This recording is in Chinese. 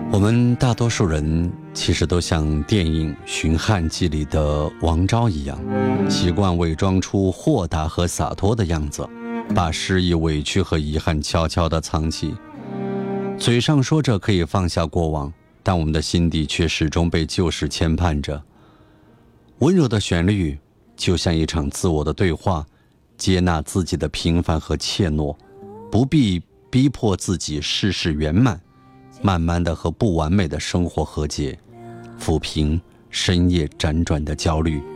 我们大多数人其实都像电影《寻汉记》里的王昭一样，习惯伪装出豁达和洒脱的样子，把失意、委屈和遗憾悄悄地藏起。嘴上说着可以放下过往，但我们的心底却始终被旧事牵绊着。温柔的旋律就像一场自我的对话，接纳自己的平凡和怯懦，不必逼迫自己事事圆满，慢慢的和不完美的生活和解，抚平深夜辗转的焦虑。